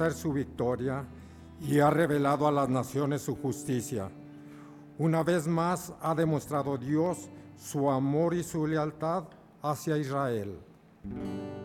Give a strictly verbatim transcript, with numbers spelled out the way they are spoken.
conocer su victoria y ha revelado a las naciones su justicia. Una vez más ha demostrado Dios su amor y su lealtad hacia Israel.